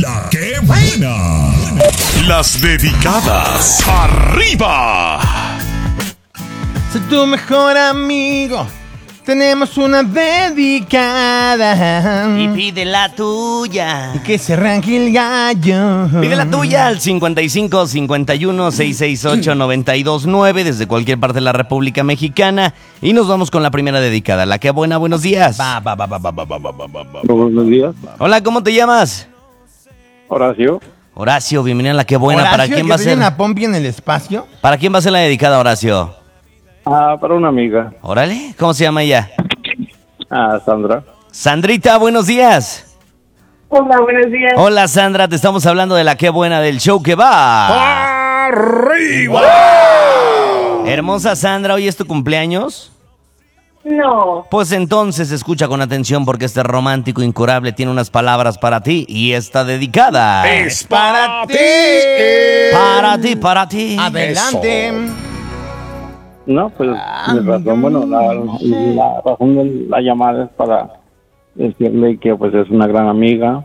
La que buena. Las dedicadas. ¡Arriba! Soy tu mejor amigo. Tenemos una dedicada. Y pide la tuya. Que se arranque el gallo. Pide la tuya al 55 51 668 929 desde cualquier parte de la República Mexicana. Y nos vamos con la primera dedicada. La que buena, buenos días. Buenos días. Hola, ¿cómo te llamas? Horacio. Horacio, bienvenido a La que buena. ¿Para quién va a ser? ¿Una pompi en el espacio? ¿Para quién va a ser la dedicada, Horacio? Para una amiga. Órale, ¿cómo se llama ella? Sandra. Sandrita, buenos días. Hola, buenos días. Hola, Sandra, te estamos hablando de La que buena del show que va. ¡Arriba! Hermosa Sandra, ¿hoy es tu cumpleaños? No. Pues entonces escucha con atención porque este romántico incurable tiene unas palabras para ti y está dedicada. Es para ti. Para ti, para ti. Adelante. No, pues mi razón, bueno, la razón de la llamada es para decirle que pues es una gran amiga,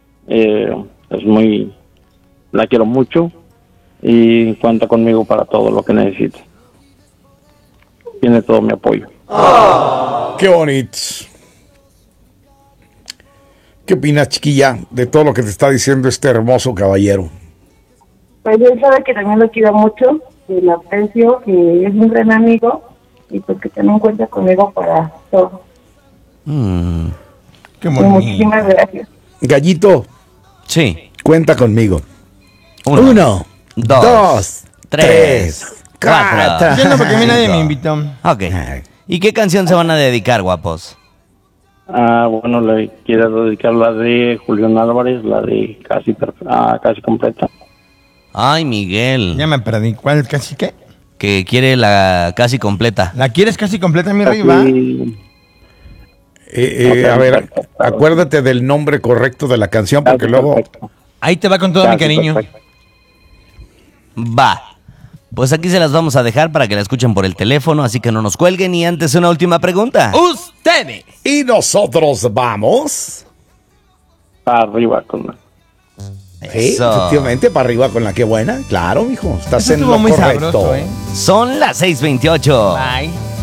la quiero mucho y cuenta conmigo para todo lo que necesite. Tiene todo mi apoyo. ¡Qué bonito! ¿Qué opinas, chiquilla, de todo lo que te está diciendo este hermoso caballero? Pues él sabe que también lo quiero mucho, que lo aprecio, que es un gran amigo y pues que también cuenta conmigo para todo. Qué Y bonito. muchísimas gracias. Gallito, Sí. cuenta conmigo. Uno, Uno, dos, tres, cuatro. Yo no, porque a mí nadie me invitó. Ok. ¿Y qué canción se van a dedicar, guapos? Bueno, le quiero dedicar la de Julián Álvarez, la de casi completa. Ay, Miguel. Ya me perdí. ¿Cuál casi qué? Que quiere la casi completa. ¿La quieres casi completa, mi rey? Va. Casi- A ver, acuérdate del nombre correcto de la canción porque casi luego... perfecto. Ahí te va con todo mi Casi cariño. perfecto. Va. Pues aquí se las vamos a dejar para que la escuchen por el teléfono, así que no nos cuelguen. Y antes una última pregunta. Ustedes. Y nosotros vamos... Arriba con la... Sí, Eso. efectivamente, para arriba con la que buena. Claro, mijo, estás Eso en estuvo lo muy correcto. sabroso, ¿eh? Son las 6:28. Bye.